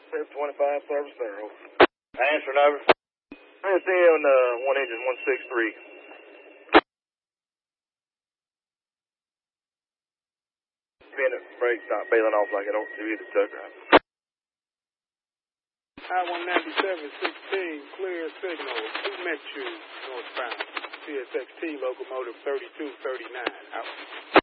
725 service thorough. Answering over. It's in 1 engine 163. Minute brakes not bailing off like I don't do either truck driver. I-197-16, clear signal, 2 Metro, northbound, CSXT locomotive 3239, out.